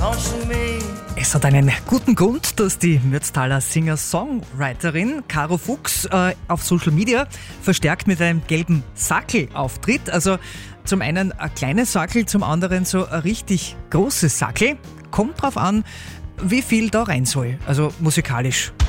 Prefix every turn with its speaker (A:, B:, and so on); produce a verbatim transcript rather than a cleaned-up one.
A: Es hat einen guten Grund, dass die Mürztaler Singer-Songwriterin Caro Fuchs äh, auf Social Media verstärkt mit einem gelben Sackel auftritt. Also zum einen ein kleines Sackel, zum anderen so ein richtig großes Sackel. Kommt drauf an, wie viel da rein soll, also musikalisch.